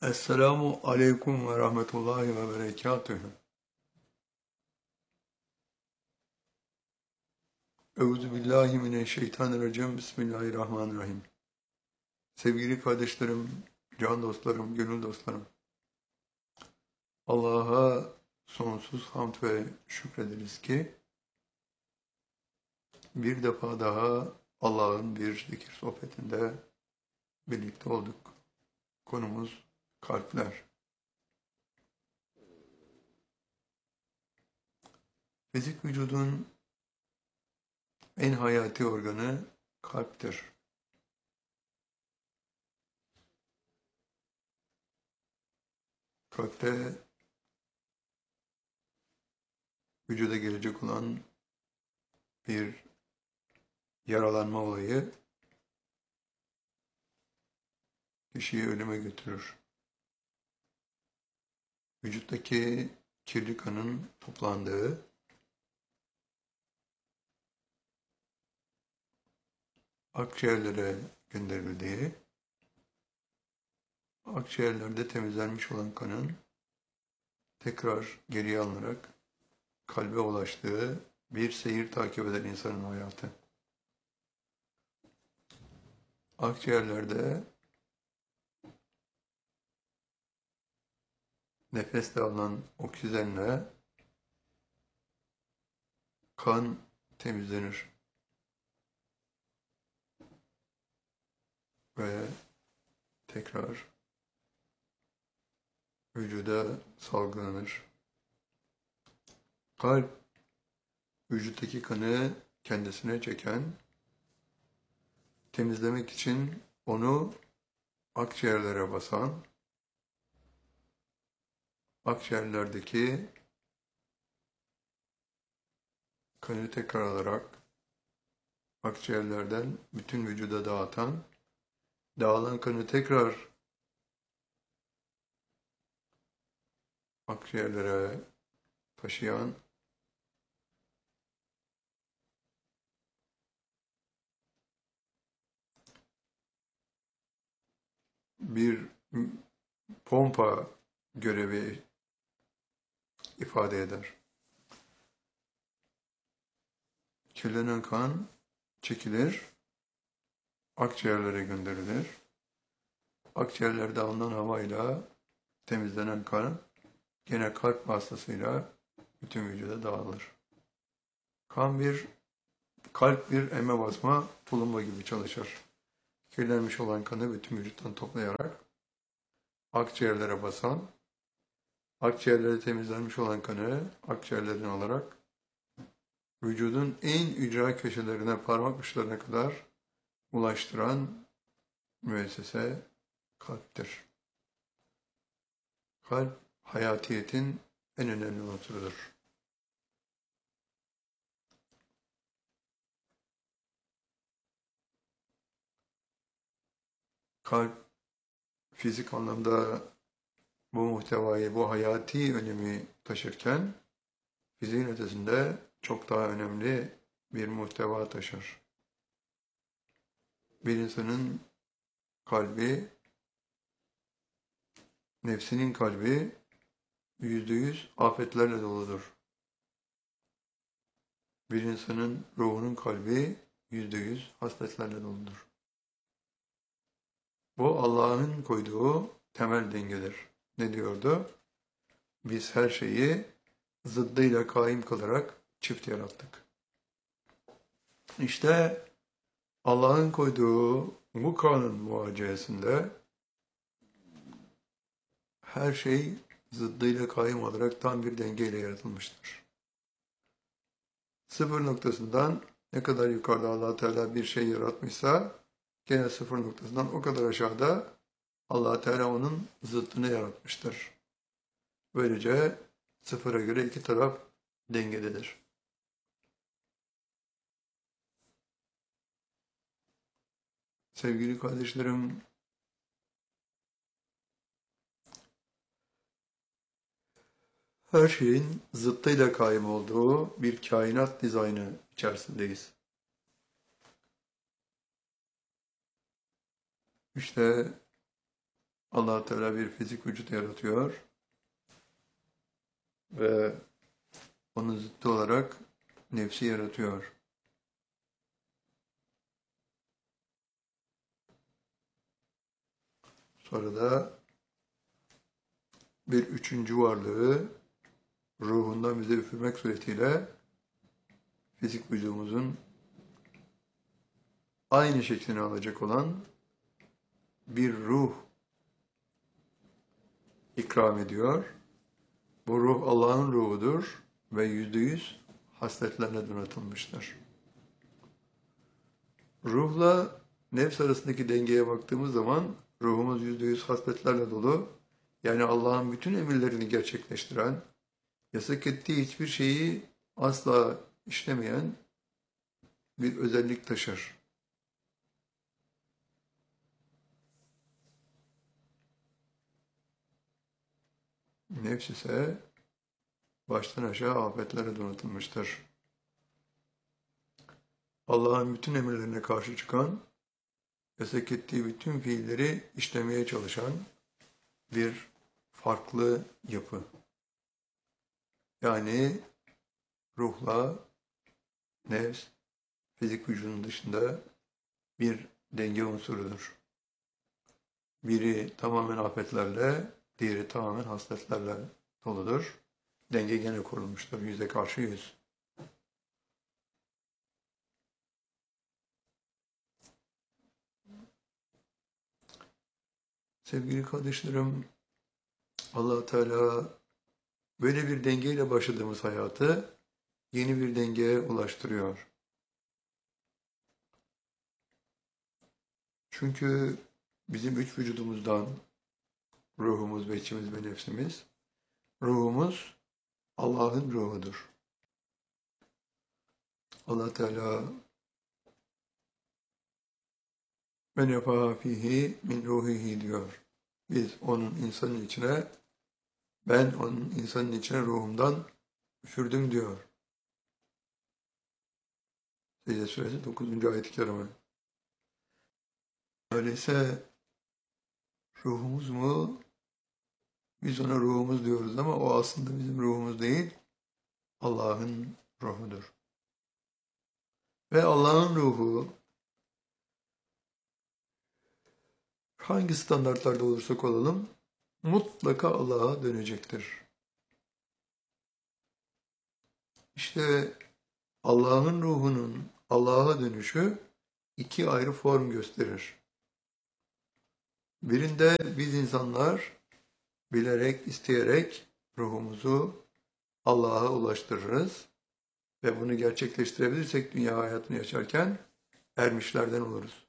Esselamu aleyküm ve rahmetullahi ve berekatühü. Euzubillahimineşşeytanirracim. Bismillahirrahmanirrahim. Sevgili kardeşlerim, can dostlarım, gönül dostlarım. Allah'a sonsuz hamd ve şükrederiz ki bir defa daha Allah'ın bir zikir sohbetinde birlikte olduk. Konumuz kalpler. Fizik vücudun en hayati organı kalptir. Kalpte vücuda gelecek olan bir yaralanma olayı kişiyi ölüme götürür. Vücuttaki kirli kanın toplandığı, akciğerlere gönderildiği, akciğerlerde temizlenmiş olan kanın tekrar geriye alınarak kalbe ulaştığı bir seyir takip eden insanın hayatı. Akciğerlerde nefesle alınan oksijenle kan temizlenir ve tekrar vücuda salgılanır. Kalp, vücuttaki kanı kendisine çeken, temizlemek için onu akciğerlere basan, akciğerlerdeki kanı tekrar alarak akciğerlerden bütün vücuda dağıtan, dağılan kanı tekrar akciğerlere taşıyan bir pompa görevi ifade eder. Kirlenen kan çekilir, akciğerlere gönderilir. Akciğerlerde alınan havayla temizlenen kan gene kalp vasıtasıyla bütün vücuda dağılır. Kalp bir eme basma tulumba gibi çalışır. Kirlenmiş olan kanı bütün vücuttan toplayarak akciğerlere basan, akciğerlere temizlenmiş olan kanı akciğerlerden alarak vücudun en ücra köşelerine, parmak uçlarına kadar ulaştıran müessese kalptir. Kalp, hayatiyetin en önemli unsurudur. Kalp, fizik anlamda bu muhtevayı, bu hayati önemi taşırken, fiziğin ötesinde çok daha önemli bir muhteva taşır. Bir insanın kalbi, nefsinin kalbi %100 afetlerle doludur. Bir insanın ruhunun kalbi %100 hasletlerle doludur. Bu Allah'ın koyduğu temel dengedir. Ne diyordu? Biz her şeyi zıddıyla kaim kılarak çift yarattık. İşte Allah'ın koyduğu bu kanun muhacesinde her şey zıddıyla kaim olarak tam bir dengeyle yaratılmıştır. Sıfır noktasından ne kadar yukarıda Allah Teala bir şey yaratmışsa gene sıfır noktasından o kadar aşağıda Allah Teala onun zıttını yaratmıştır. Böylece sıfıra göre iki taraf dengededir. Sevgili kardeşlerim, her şeyin zıttıyla kaim olduğu bir kainat dizaynı içerisindeyiz. İşte Allah Teala bir fizik vücut yaratıyor ve onun zıttı olarak nefsi yaratıyor. Sonra da bir üçüncü varlığı ruhundan bize üfürmek suretiyle fizik vücudumuzun aynı şeklini alacak olan bir ruh ikram ediyor. Bu ruh Allah'ın ruhudur ve %100 hasletlerine donatılmıştır. Ruhla nefs arasındaki dengeye baktığımız zaman ruhumuz %100 hasletlerle dolu. Yani Allah'ın bütün emirlerini gerçekleştiren, yasak ettiği hiçbir şeyi asla işlemeyen bir özellik taşır. Nefs ise baştan aşağı afetlere donatılmıştır. Allah'ın bütün emirlerine karşı çıkan, yasak ettiği bütün fiilleri işlemeye çalışan bir farklı yapı. Yani ruhla nefs, fizik vücudun dışında bir denge unsurudur. Biri tamamen afetlerle, diğeri tamamen hasletlerle doludur. Denge gene korunmuştur, 100'e karşı 100. Sevgili kardeşlerim, Allah Teala böyle bir dengeyle başladığımız hayatı yeni bir dengeye ulaştırıyor. Çünkü bizim üç vücudumuzdan ruhumuz ve içimiz ve nefsimiz, ruhumuz Allah'ın ruhudur. Allah Teala ve nefâ fihi min ruhihi diyor. Biz onun insanın içine, ben onun insanın içine ruhumdan üfürdüm diyor. Secde Suresi 9. ayet-i kerime. Öyleyse ruhumuz mu? Biz ona ruhumuz diyoruz ama o aslında bizim ruhumuz değil, Allah'ın ruhudur. Ve Allah'ın ruhu hangi standartlarda olursak olalım mutlaka Allah'a dönecektir. İşte Allah'ın ruhunun Allah'a dönüşü iki ayrı form gösterir. Birinde biz insanlar bilerek, isteyerek ruhumuzu Allah'a ulaştırırız ve bunu gerçekleştirebilirsek dünya hayatını yaşarken ermişlerden oluruz.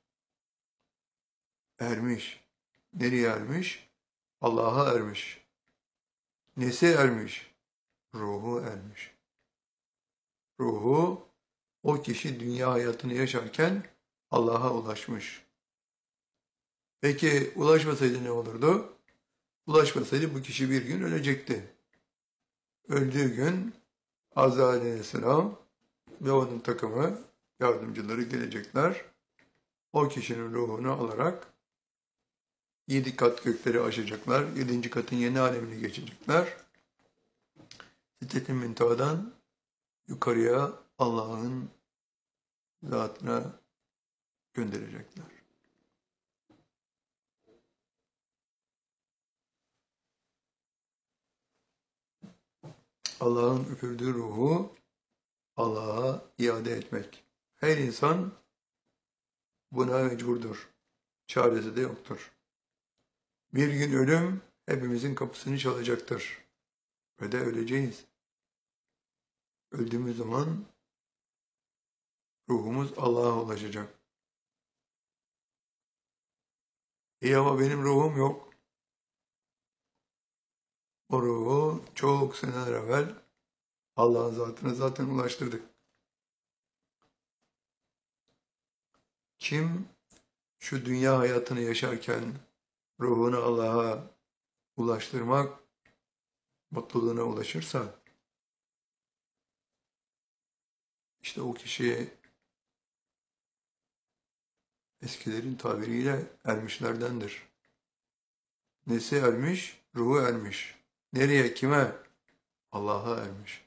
Ermiş. Nereye ermiş? Allah'a ermiş. Nesi ermiş? Ruhu ermiş. Ruhu, o kişi dünya hayatını yaşarken Allah'a ulaşmış. Peki ulaşmasaydı ne olurdu? Ulaşmasaydı bu kişi bir gün ölecekti. Öldüğü gün Azrail Aleyhisselam ve onun takımı, yardımcıları gelecekler. O kişinin ruhunu alarak 7 kat gökleri aşacaklar. 7. katın yeni alemine geçecekler. Siddet-i Münteha'dan yukarıya Allah'ın zatına gönderecekler. Allah'ın üfürdüğü ruhu Allah'a iade etmek. Her insan buna mecburdur. Çaresi de yoktur. Bir gün ölüm hepimizin kapısını çalacaktır. Ve de öleceğiz. Öldüğümüz zaman ruhumuz Allah'a ulaşacak. İyi ama benim ruhum yok. O ruhu çok seneler evvel Allah'ın zatına zaten ulaştırdık. Kim şu dünya hayatını yaşarken ruhunu Allah'a ulaştırmak mutluluğuna ulaşırsa işte o kişi eskilerin tabiriyle ermişlerdendir. Nesi ermiş? Ruhu ermiş. Nereye? Kime? Allah'a ermiş.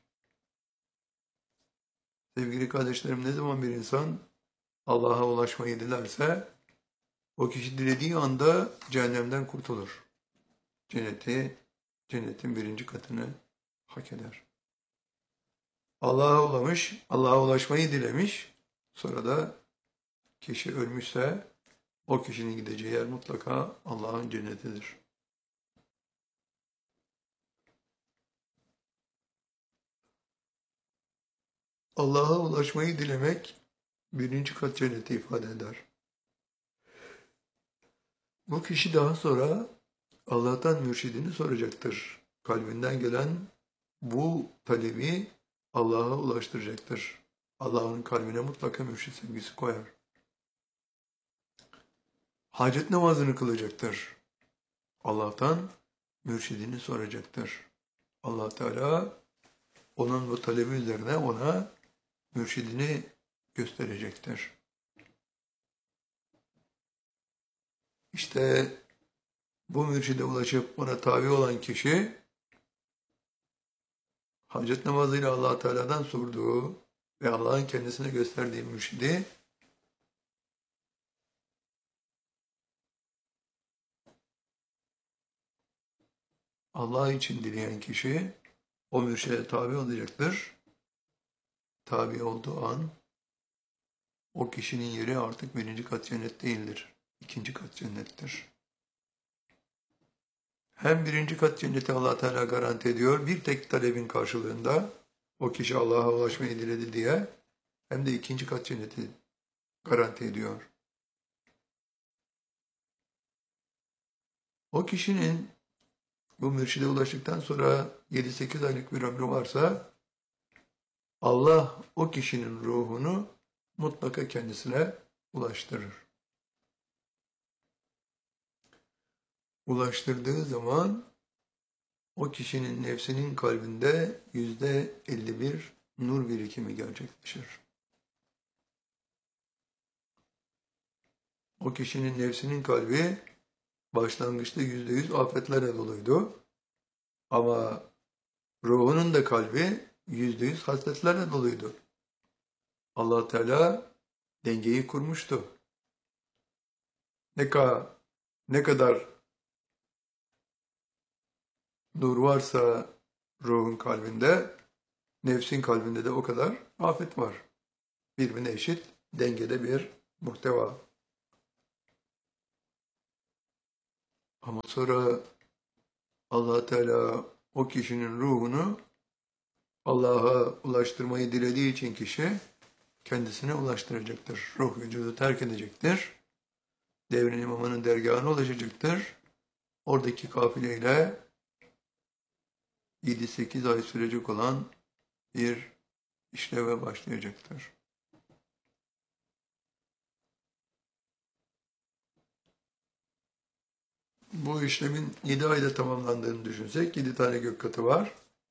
Sevgili kardeşlerim, ne zaman bir insan Allah'a ulaşmayı dilerse o kişi dilediği anda cehennemden kurtulur. Cennetin birinci katını hak eder. Allah'a ulamış, Allah'a ulaşmayı dilemiş. Sonra da kişi ölmüşse o kişinin gideceği yer mutlaka Allah'ın cennetidir. Allah'a ulaşmayı dilemek birinci kat cenneti ifade eder. Bu kişi daha sonra Allah'tan mürşidini soracaktır. Kalbinden gelen bu talebi Allah'a ulaştıracaktır. Allah'ın kalbine mutlaka mürşid sevgisi koyar. Hacet namazını kılacaktır. Allah'tan mürşidini soracaktır. Allah Teala onun bu talebi üzerine ona mürşidini gösterecektir. İşte bu mürşide ulaşıp ona tabi olan kişi hacet namazıyla Allah Teala'dan sorduğu ve Allah'ın kendisine gösterdiği mürşidi Allah için dileyen kişi o mürşide tabi olacaktır. Tabi olduğu an o kişinin yeri artık birinci kat cennet değildir. İkinci kat cennettir. Hem birinci kat cenneti Allah Teala garanti ediyor bir tek talebin karşılığında o kişi Allah'a ulaşmayı diledi diye hem de ikinci kat cenneti garanti ediyor. O kişinin bu mürşide ulaştıktan sonra 7-8 aylık bir ömrü varsa Allah o kişinin ruhunu mutlaka kendisine ulaştırır. Ulaştırdığı zaman o kişinin nefsinin kalbinde %51 nur birikimi gerçekleşir. O kişinin nefsinin kalbi başlangıçta %100 afetlerle doluydu. Ama ruhunun da kalbi %100 hasletlerle doluydu. Allah Teala dengeyi kurmuştu. Ne kadar nur varsa ruhun kalbinde, nefsin kalbinde de o kadar afet var. Birbirine eşit dengede bir muhteva. Ama sonra Allah Teala o kişinin ruhunu Allah'a ulaştırmayı dilediği için kişi kendisine ulaştıracaktır. Ruh vücudu terk edecektir. Devrin imamının dergahına ulaşacaktır. Oradaki kafileyle 7-8 ay sürecek olan bir işleve başlayacaktır. Bu işlemin 7 ayda tamamlandığını düşünsek 7 tane gök katı var.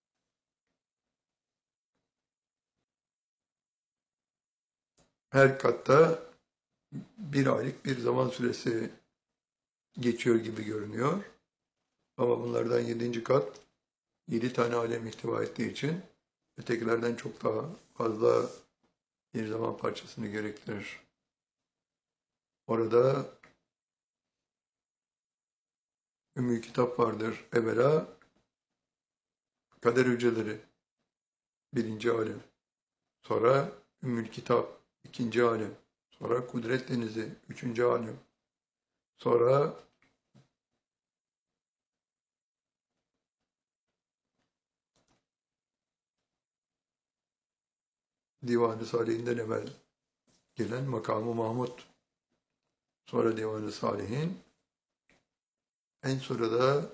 Her katta bir aylık bir zaman süresi geçiyor gibi görünüyor. Ama bunlardan 7. kat 7 tane alem ihtiva ettiği için ötekilerden çok daha fazla bir zaman parçasını gerektirir. Orada Ümmü Kitap vardır. Evvela kader hücreleri 1. alem. Sonra Ümmül Kitap 2. alem. Sonra Kudret Denizi 3. alem. Sonra Divan-ı Salih'inden evvel gelen Makamı Mahmud. Sonra Divan-ı Salih'in. En sonra da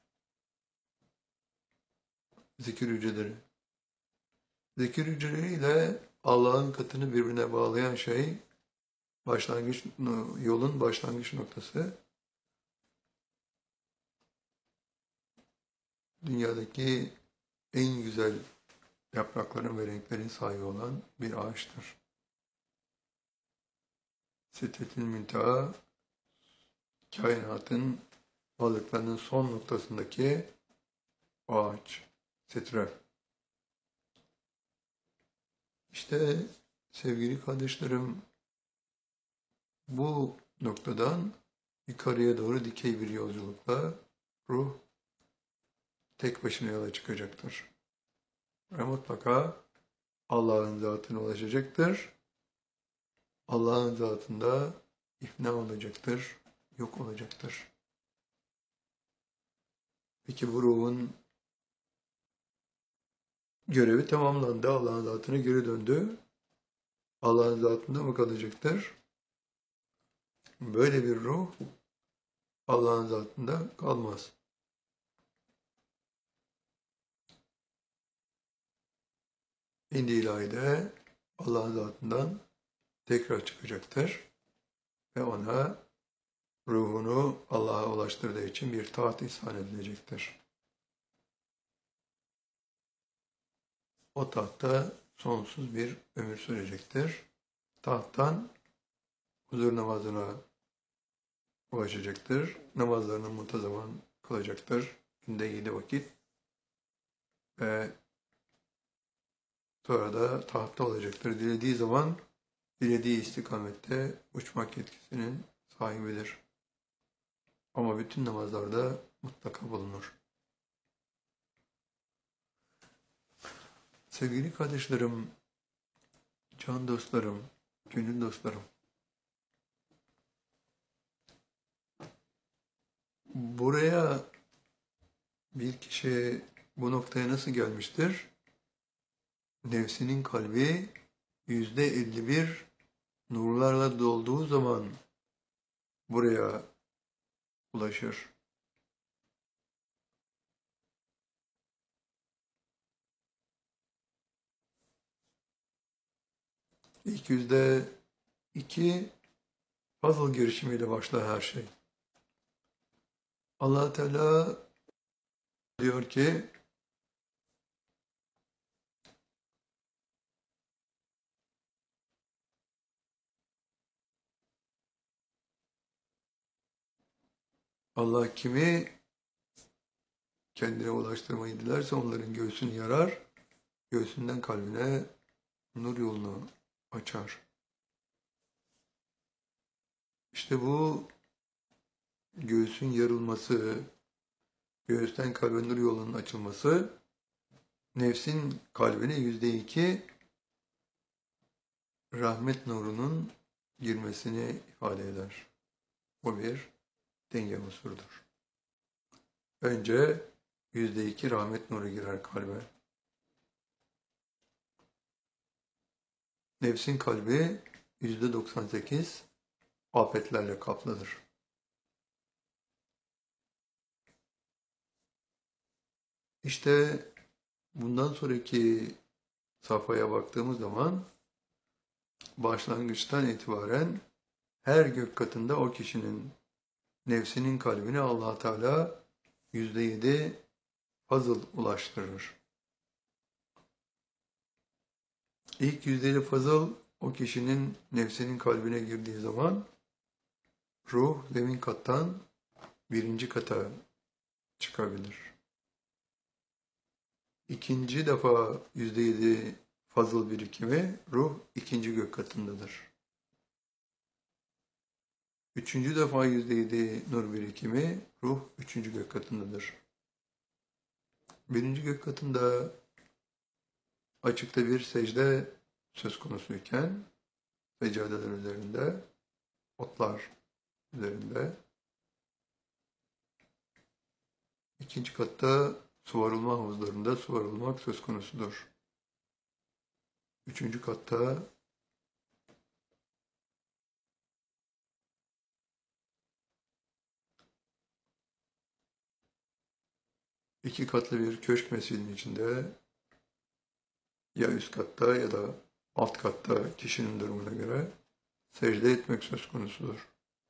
zikir hücreleri. Zikir hücreleriyle Allah'ın katını birbirine bağlayan şey yolun başlangıç noktası. Dünyadaki en güzel yaprakların ve renklerin sahibi olan bir ağaçtır. Sidretül Münteha kainatın varlıklarının son noktasındaki ağaç, sitre. İşte sevgili kardeşlerim, bu noktadan yukarıya doğru dikey bir yolculukla ruh tek başına yola çıkacaktır. Ve mutlaka Allah'ın zatına ulaşacaktır. Allah'ın zatında ifna olacaktır, yok olacaktır. Peki bu ruhun görevi tamamlandı, Allah'ın zatına geri döndü. Allah'ın zatında mı kalacaktır? Böyle bir ruh Allah'ın zatında kalmaz. İndi ilahide Allah'ın zatından tekrar çıkacaktır ve ona ruhunu Allah'a ulaştırdığı için bir taht ihsan edilecektir. O tahtta sonsuz bir ömür sürecektir. Tahttan huzur namazına ulaşacaktır. Namazlarını muntazaman kılacaktır. Günde 7 vakit ve sonra da tahtta olacaktır. Dilediği zaman, dilediği istikamette uçmak yetkisinin sahibidir. Ama bütün namazlarda mutlaka bulunur. Sevgili kardeşlerim, can dostlarım, gönül dostlarım, buraya bir kişi bu noktaya nasıl gelmiştir? Nefsinin kalbi %51 nurlarla dolduğu zaman buraya ulaşır. İlk %2 puzzle girişimiyle başlar her şey. Allah Teala diyor ki Allah kimi kendine ulaştırmayı dilerse onların göğsünü yarar, göğsünden kalbine nur yolunu açar. İşte bu göğsün yarılması, göğüsten kalbe nur yolunun açılması, nefsin kalbine %2 rahmet nurunun girmesini ifade eder. Bu bir denge unsurudur. Önce %2 rahmet nuru girer kalbe. Nefsin kalbi %98 afetlerle kaplıdır. İşte bundan sonraki safhaya baktığımız zaman başlangıçtan itibaren her gök katında o kişinin nefsinin kalbine Allah Teala %7 fazıl ulaştırır. İlk %7 fazıl o kişinin nefsinin kalbine girdiği zaman ruh zemin kattan birinci kata çıkabilir. İkinci defa %7 fazıl birikimi ruh ikinci gök katındadır. Üçüncü defa %7 nur birikimi ruh üçüncü gök katındadır. Birinci gök katında açıkta bir secde söz konusuyken seccadeler üzerinde, otlar üzerinde. İkinci katta suvarılma havuzlarında suvarılmak söz konusudur. Üçüncü katta iki katlı bir köşk mescidinin içinde ya üst katta ya da alt katta kişinin durumuna göre secde etmek söz konusudur.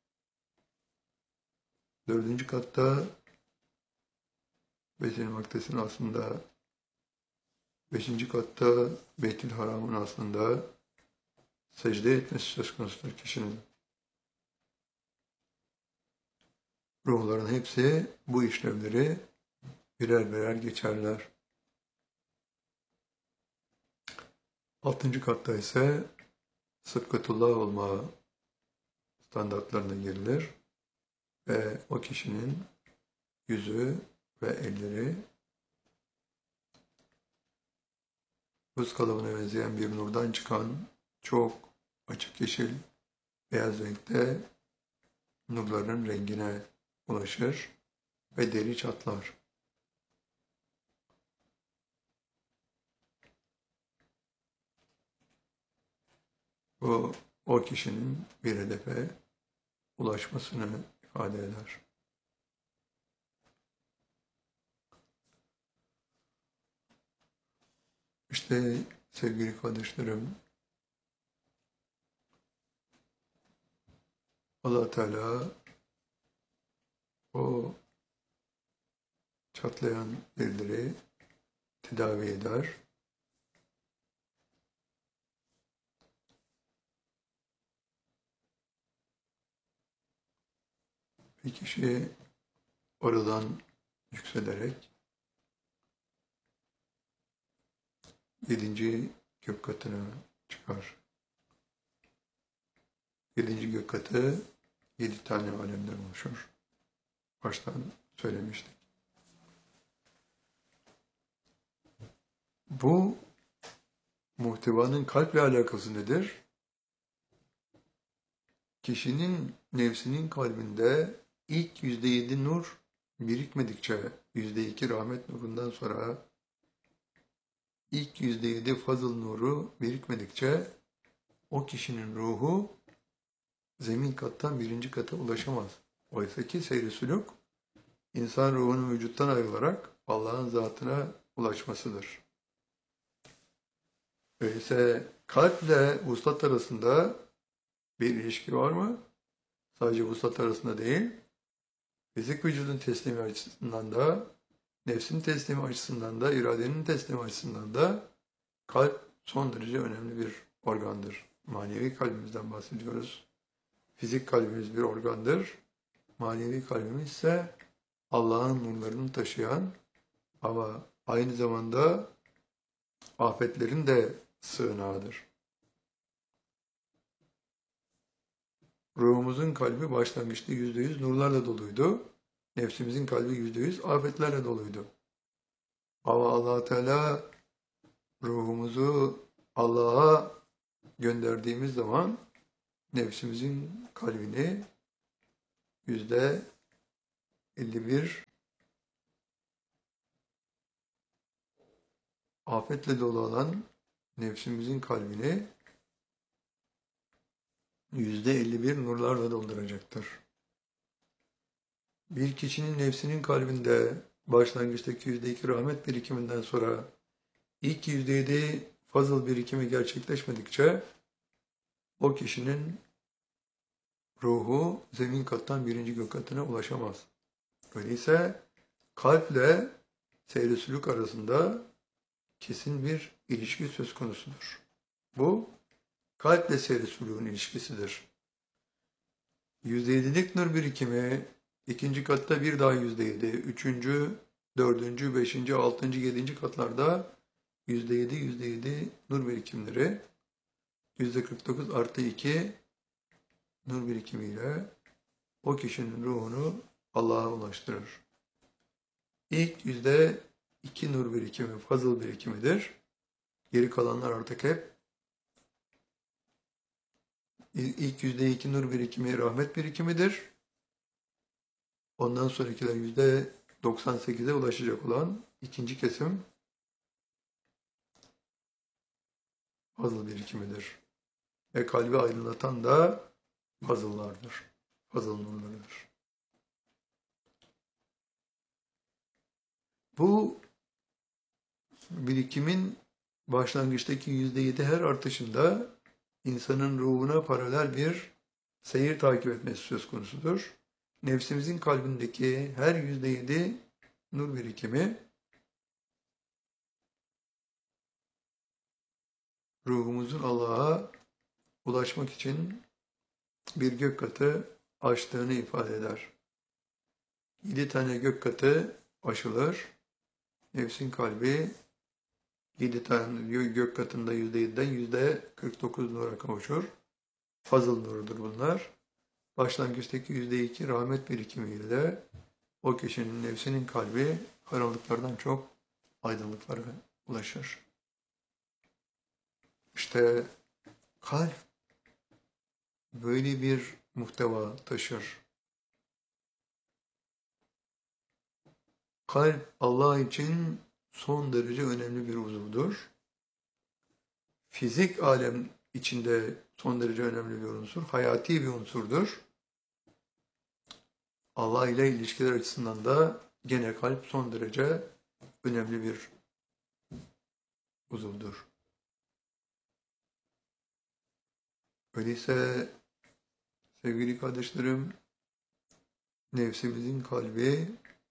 Dördüncü katta Beyt-i Makdes'in aslında, beşinci katta Beyt-i Haram'ın aslında secde etmesi söz konusudur kişinin. Ruhların hepsi bu işlevleri birer birer geçerler. 6. katta ise sıfkatullah olma standartlarına girilir ve o kişinin yüzü ve elleri buz kalıbına benzeyen bir nurdan çıkan çok açık yeşil, beyaz renkte nurların rengine ulaşır ve deri çatlar. Bu o kişinin bir hedefe ulaşmasını ifade eder. İşte sevgili kardeşlerim, Allah Teala o çatlayan yerleri tedavi eder. Bir kişi oradan yükselerek 7. gök katına çıkar. 7. gök katı 7 tane alemden oluşur. Baştan söylemiştik. Bu muhtevanın kalple alakası nedir? Kişinin nefsinin kalbinde ilk %7 nur birikmedikçe, %2 rahmet nurundan sonra ilk %7 fazıl nuru birikmedikçe o kişinin ruhu zemin kattan 1. kata ulaşamaz. Oysa ki seyri sülûk, insan ruhunun vücuttan ayrılarak Allah'ın zatına ulaşmasıdır. Öyleyse kalple vuslat arasında bir ilişki var mı? Sadece vuslat arasında değil, fizik vücudun teslimi açısından da, nefsin teslimi açısından da, iradenin teslimi açısından da kalp son derece önemli bir organdır. Manevi kalbimizden bahsediyoruz. Fizik kalbimiz bir organdır. Manevi kalbimiz ise Allah'ın nurlarını taşıyan ama aynı zamanda afetlerin de sığınağıdır. Ruhumuzun kalbi başlangıçta %100 nurlarla doluydu. Nefsimizin kalbi %100 afetlerle doluydu. Ama Allah Teala ruhumuzu Allah'a gönderdiğimiz zaman nefsimizin kalbini %51 afetle dolu olan nefsimizin kalbini %51 nurlarla dolduracaktır. Bir kişinin nefsinin kalbinde başlangıçtaki %2 rahmet birikiminden sonra ilk %7 fazıl birikimi gerçekleşmedikçe o kişinin ruhu zemin kattan 1. gök katına ulaşamaz. Öyleyse kalple seyr-i sülûk arasında kesin bir ilişki söz konusudur. Bu kalple seyr-i sülûk'un ilişkisidir. %7'lik nur birikimi 2. katta bir daha %7, 3., 4., 5., 6., 7. katlarda %7 nur birikimleri, %49 artı 2 nur birikimiyle o kişinin ruhunu Allah'a ulaştırır. İlk %2 nur birikimi fazıl birikimidir. Geri kalanlar artık hep ilk %2 nur birikimi rahmet birikimidir. Ondan sonrakiler %98'e ulaşacak olan ikinci kesim fazıl birikimidir. Ve kalbi aydınlatan da fazıllardır. Fazıl nurlarıdır. Bu birikimin başlangıçtaki %7 her artışında insanın ruhuna paralel bir seyir takip etmesi söz konusudur. Nefsimizin kalbindeki her %7 nur birikimi ruhumuzun Allah'a ulaşmak için bir gök katı açtığını ifade eder. 7 tane gök katı aşılır. Nefsin kalbi 7 tane gök katında %7'den %49 nura kavuşur. Fazıl nurudur bunlar. Başlangıçtaki %2 rahmet birikimiyle o kişinin nefsinin kalbi karanlıklardan çok aydınlıklara ulaşır. İşte kalp böyle bir muhteva taşır. Kalp Allah için son derece önemli bir uzuvdur. Fizik alem içinde son derece önemli bir unsur, hayati bir unsurdur. Allah ile ilişkiler açısından da gene kalp son derece önemli bir uzuvdur. Öyleyse sevgili kardeşlerim, nefsimizin kalbi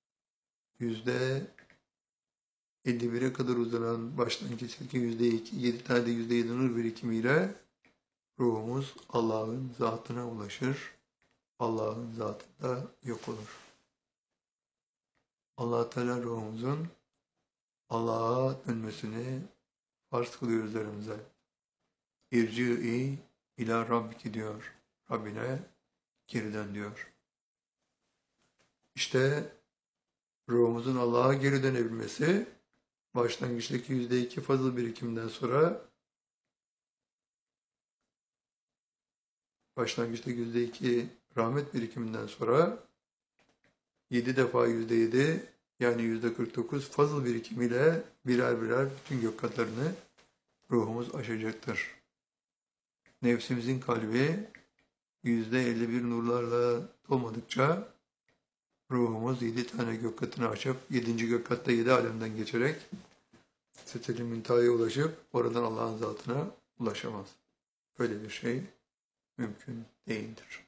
%51'e kadar uzanan başlangıçtaki %2, 7 tane de %7 nur birikimiyle ruhumuz Allah'ın zatına ulaşır. Allah'ın zatında yok olur. Allah Teala ruhumuzun Allah'a dönmesini farz kılıyor üzerimize. İrci'i ila Rabbiki diyor. Rabbine geri dön diyor. İşte ruhumuzun Allah'a geri dönebilmesi başlangıçtaki %2 fazıl birikiminden sonra başlangıçtaki %2 rahmet birikiminden sonra 7 defa %7 yani %49 fazıl birikimiyle birer birer bütün gök katlarını ruhumuz aşacaktır. Nefsimizin kalbi %51 nurlarla dolmadıkça ruhumuz 7 tane gök katını aşıp 7. gök katta 7 alemden geçerek Sidratil Münteha'ya ulaşıp oradan Allah'ın zatına ulaşamaz. Böyle bir şey mümkün değildir.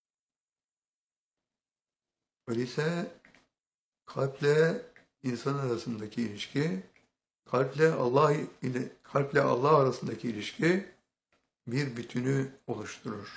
Öyleyse kalple insan arasındaki ilişki, kalple Allah arasındaki ilişki bir bütünü oluşturur.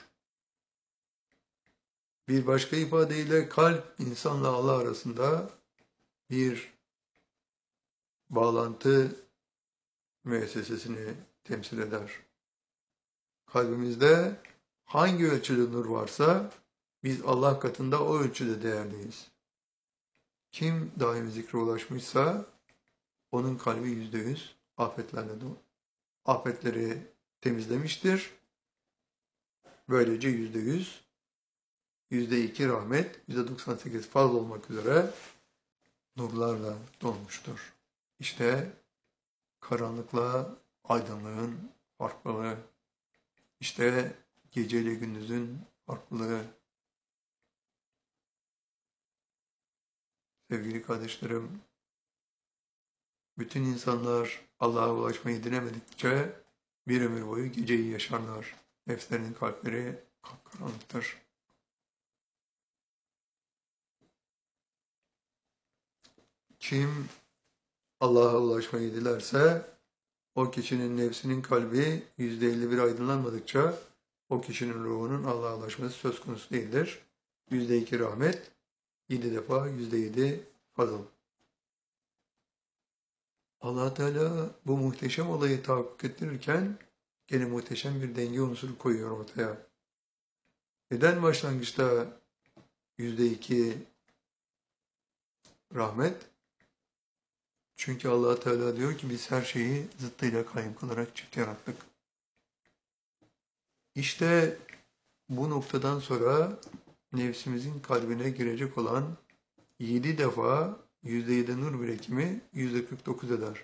Bir başka ifadeyle kalp insanla Allah arasında bir bağlantı müessesesini temsil eder. Kalbimizde hangi ölçüde nur varsa biz Allah katında o ölçüde değerliyiz. Kim daimi zikre ulaşmışsa onun kalbi %100 afetlerle dolu. Afetleri temizlemiştir. Böylece %100, %2 rahmet, %98 fazla olmak üzere nurlarla dolmuştur. İşte karanlıkla aydınlığın farklılığı, işte gece ile gündüzün farklılığı. Sevgili kardeşlerim, bütün insanlar Allah'a ulaşmayı dilemedikçe bir ömür boyu geceyi yaşarlar. Nefslerinin kalpleri kapkaranlıktır. Kim Allah'a ulaşmayı dilerse o kişinin nefsinin kalbi %51 aydınlanmadıkça o kişinin ruhunun Allah'a ulaşması söz konusu değildir. %2 rahmet, 7 defa %7 fazıl. Allah Teala bu muhteşem olayı tahakkuk ettirirken gene muhteşem bir denge unsuru koyuyor ortaya. Neden başlangıçta %2 rahmet? Çünkü Allah Teala diyor ki biz her şeyi zıttıyla kayyum kılarak çift yarattık. İşte bu noktadan sonra nefsimizin kalbine girecek olan 7 defa %7 nur birikimi %49 eder.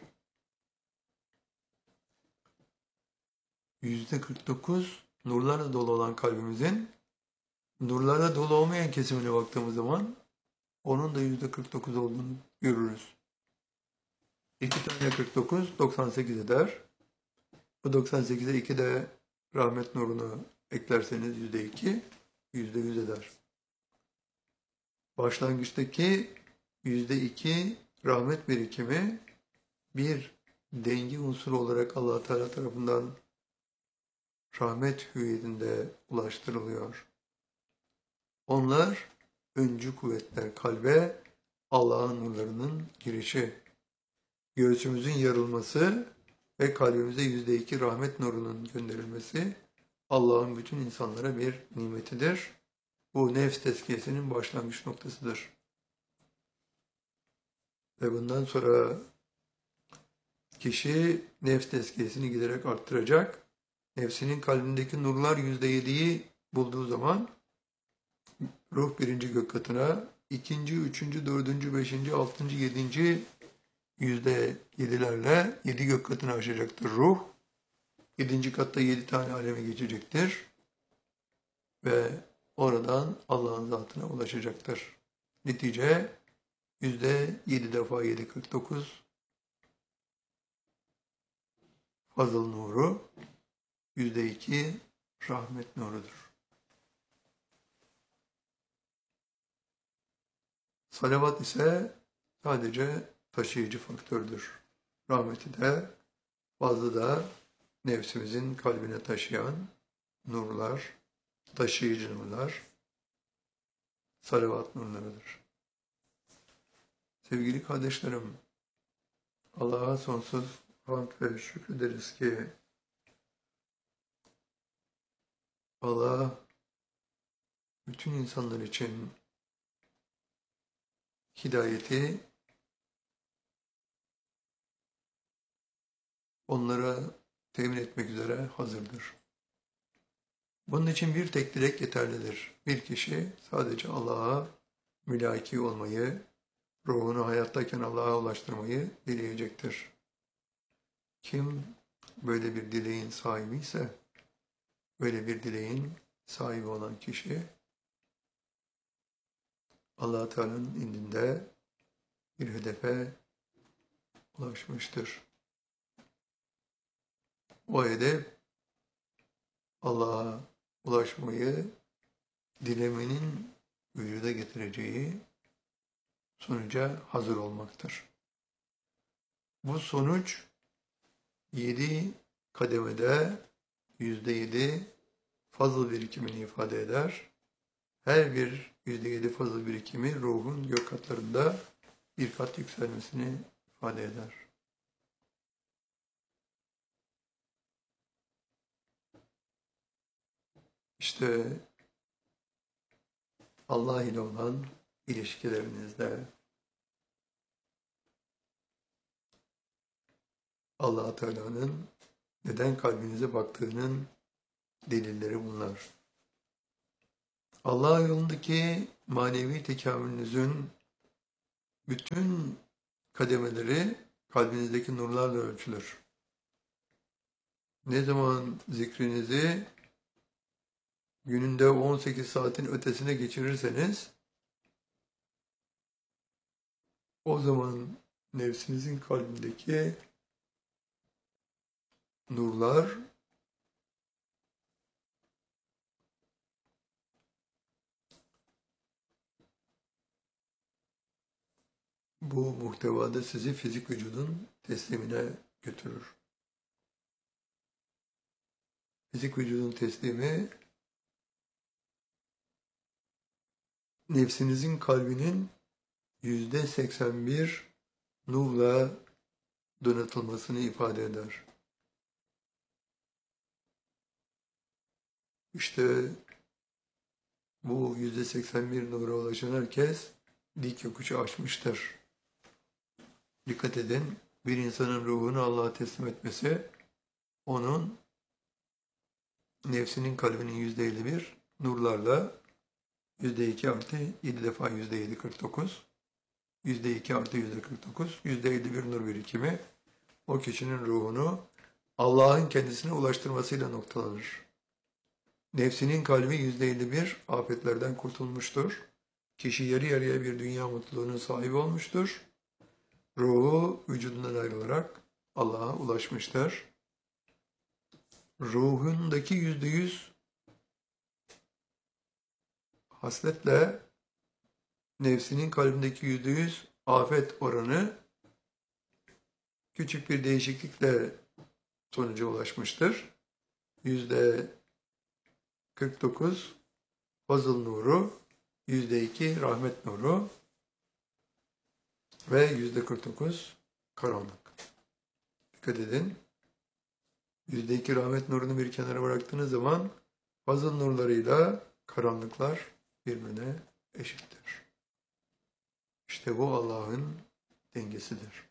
%49 nurlarla dolu olan kalbimizin nurlarla dolu olmayan kesimine baktığımız zaman onun da %49 olduğunu görürüz. 2 tane 49, 98 eder. Bu 98'e 2 de rahmet nurunu eklerseniz %2, %100 eder. Başlangıçtaki %2 rahmet birikimi bir denge unsuru olarak Allah Teala tarafından rahmet hüviyetinde ulaştırılıyor. Onlar öncü kuvvetler kalbe Allah'ın nurlarının girişi, göğsümüzün yarılması ve kalbimize %2 rahmet nurunun gönderilmesi Allah'ın bütün insanlara bir nimetidir. Bu nefs tezkiyesinin başlangıç noktasıdır. Ve bundan sonra kişi nefs tezkiyesini giderek arttıracak. Nefsinin kalbindeki nurlar %7'yi bulduğu zaman ruh birinci gök katına, ikinci, üçüncü, dördüncü, beşinci, altıncı, yedinci %7'lerle 7 gök katını aşacaktır ruh. 7. katta 7 tane aleme geçecektir. Ve oradan Allah'ın zatına ulaşacaktır. Netice %7 defa 7 49 fazıl nuru, %2 rahmet nurudur. Salavat ise sadece taşıyıcı faktördür. Rahmeti de fazla da nefsimizin kalbine taşıyan nurlar, taşıyıcı nurlar, salavat nurlarıdır. Sevgili kardeşlerim, Allah'a sonsuz hamd ve şükrederiz ki Allah bütün insanlar için hidayeti onlara temin etmek üzere hazırdır. Bunun için bir tek dilek yeterlidir. Bir kişi sadece Allah'a mülaki olmayı, ruhunu hayattayken Allah'a ulaştırmayı dileyecektir. Kim böyle bir dileğin sahibi ise, böyle bir dileğin sahibi olan kişi, Allah-u Teala'nın indinde bir hedefe ulaşmıştır. O hedef Allah'a ulaşmayı dilemenin vücuda getireceği sonuca hazır olmaktır. Bu sonuç 7 kademede %7 fazıl birikimini ifade eder. Her bir %7 fazıl birikimi ruhun gök katlarında bir kat yükselmesini ifade eder. İşte Allah ile olan ilişkilerinizde Allah-u Teala'nın neden kalbinize baktığının delilleri bunlar. Allah yolundaki manevi tekamülünüzün bütün kademeleri kalbinizdeki nurlarla ölçülür. Ne zaman zikrinizi gününde 18 saatin ötesine geçirirseniz o zaman nefsinizin kalbindeki nurlar bu muhtevada sizi fizik vücudun teslimine götürür. Fizik vücudun teslimi nefsinizin kalbinin %81 nurla donatılmasını ifade eder. İşte bu %81 nura ulaşan herkes dik yokuşu aşmıştır. Dikkat edin, bir insanın ruhunu Allah'a teslim etmesi, onun nefsinin kalbinin %51 nurlarla %2 artı 7 defa %7 49, %2 artı %49, %51 nur birikimi o kişinin ruhunu Allah'ın kendisine ulaştırmasıyla noktalanır. Nefsinin kalbi %51 afetlerden kurtulmuştur. Kişi yarı yarıya bir dünya mutluluğunun sahibi olmuştur. Ruhu vücudundan ayrılarak Allah'a ulaşmıştır. Ruhundaki %100 hasletle nefsinin kalbindeki %100 afet oranı küçük bir değişiklikle sonuca ulaşmıştır. %49 fazıl nuru %2 rahmet nuru ve %49 karanlık. Dikkat edin. %2 rahmet nurunu bir kenara bıraktığınız zaman fazıl nurlarıyla karanlıklar birbirine eşittir. İşte bu Allah'ın dengesidir.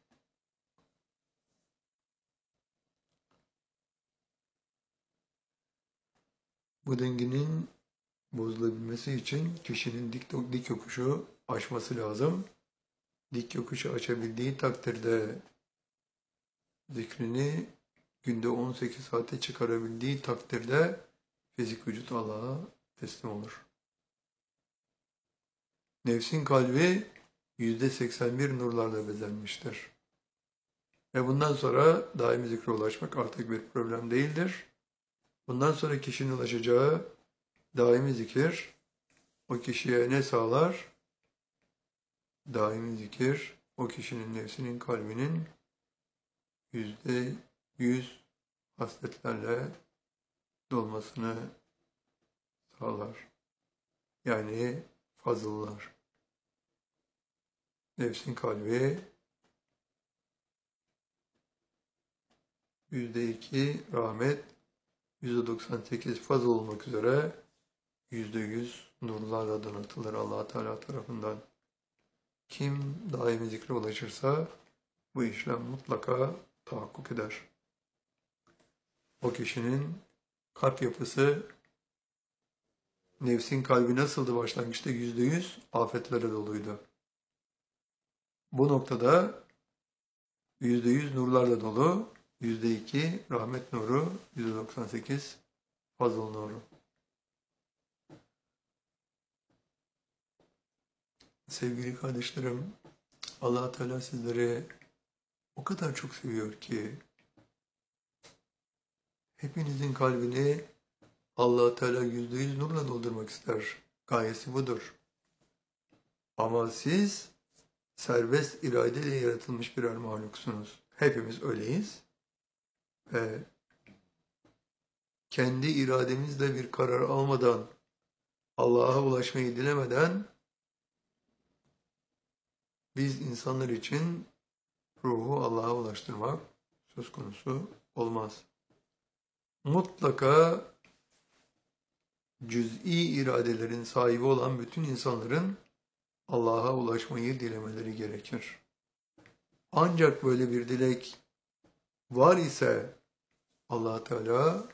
Bu dengenin bozulabilmesi için kişinin dik yokuşu aşması lazım. Dik yokuşu açabildiği takdirde zikrini günde 18 saate çıkarabildiği takdirde fizik vücut Allah'a teslim olur. Nefsin kalbi %81 nurlarla bezenmiştir. Ve bundan sonra daimi zikre ulaşmak artık bir problem değildir. Bundan sonra kişinin ulaşacağı daimi zikir o kişiye ne sağlar? Daimi zikir o kişinin nefsinin kalbinin %100 hasletlerle dolmasını sağlar. Yani fazıllar. Nefsin kalbi %2 rahmet, %98 fazıl olmak üzere %100 nurlarla donatılır Allah Teala tarafından. Kim daimi zikre ulaşırsa bu işlem mutlaka tahakkuk eder. O kişinin kalp yapısı, nefsin kalbi nasıldı başlangıçta? %100 afetlere doluydu. Bu noktada %100 nurlarla dolu, %2 rahmet nuru, %98 fazıl nuru. Sevgili kardeşlerim, Allah Teala sizleri o kadar çok seviyor ki hepinizin kalbini Allah Teala %100 nurla doldurmak ister. Gayesi budur. Ama siz serbest iradeyle yaratılmış birer mahluksunuz. Hepimiz öyleyiz. Ve kendi irademizle bir karar almadan, Allah'a ulaşmayı dilemeden biz insanlar için ruhu Allah'a ulaştırmak söz konusu olmaz. Mutlaka cüz'i iradelerin sahibi olan bütün insanların Allah'a ulaşmayı dilemeleri gerekir. Ancak böyle bir dilek var ise Allah Teala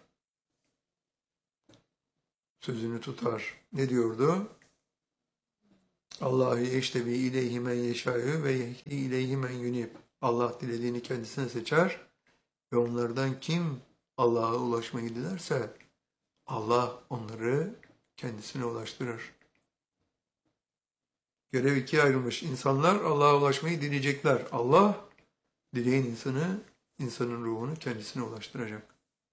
sözünü tutar. Ne diyordu? Allahu yeştebi ileyhi men yeşâ'ü ve yehdi ileyhi men yunib. Allah dilediğini kendisine seçer ve onlardan kim Allah'a ulaşmayı dilerse Allah onları kendisine ulaştırır. Görev ikiye ayrılmış. İnsanlar Allah'a ulaşmayı dileyecekler. Allah dileyen insanın ruhunu kendisine ulaştıracak.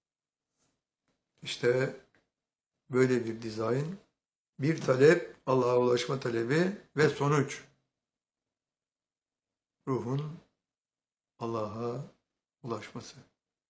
İşte böyle bir dizayn, bir talep, Allah'a ulaşma talebi ve sonuç. Ruhun Allah'a ulaşması.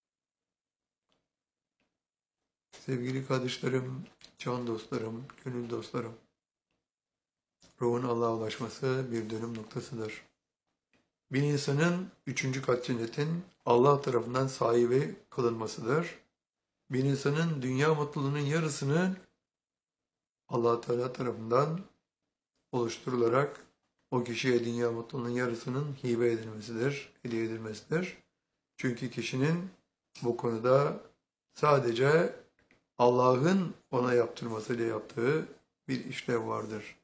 Sevgili kardeşlerim, can dostlarım, gönül dostlarım, ruhun Allah'a ulaşması bir dönüm noktasıdır. Bir insanın 3. kat cennetin Allah tarafından sahibi kılınmasıdır. Bir insanın dünya mutluluğunun yarısını Allah Teala tarafından oluşturularak o kişiye dünya mutluluğunun yarısının hibe edilmesidir, hediye edilmesidir. Çünkü kişinin bu konuda sadece Allah'ın ona yaptırmasıyla yaptığı bir işlev vardır.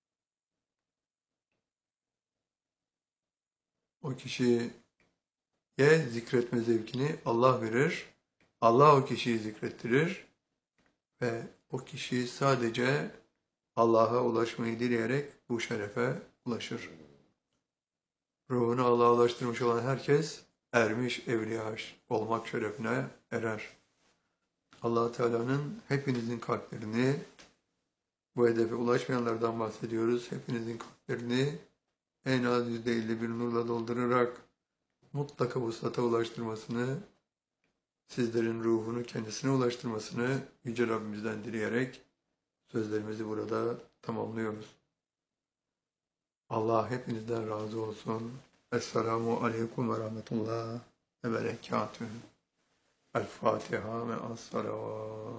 O kişiye zikretme zevkini Allah verir. Allah o kişiyi zikrettirir ve o kişi sadece Allah'a ulaşmayı dileyerek bu şerefe ulaşır. Ruhunu Allah'a ulaştırmış olan herkes ermiş evliya olmak şerefine erer. Allah Teala'nın hepinizin kalplerini, bu hedefe ulaşmayanlardan bahsediyoruz, hepinizin kalplerini en az %51 nurla doldurarak mutlaka vuslata ulaştırmasını, sizlerin ruhunu kendisine ulaştırmasını Yüce Rabbimizden dileyerek sözlerimizi burada tamamlıyoruz. Allah hepinizden razı olsun. Esselamu aleyküm ve rahmetullah ve berekatühü. El Fatiha ve as-salavat.